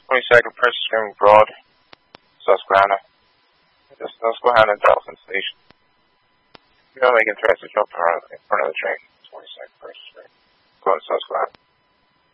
22nd Princess Stream Broad, Susquehanna. Just Susquehanna Dolphin Station. You're making threats to jump in front of the train. 22nd Princess Stream. Go to Susquehanna.